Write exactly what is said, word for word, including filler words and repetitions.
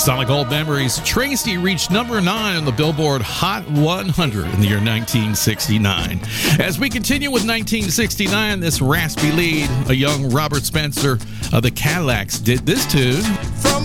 Solid Gold Memories. Tracy reached number nine on the Billboard Hot one hundred in the year nineteen sixty-nine. As we continue with nineteen sixty-nine, this raspy lead, a young Robert Spencer of the Cadillacs did this tune.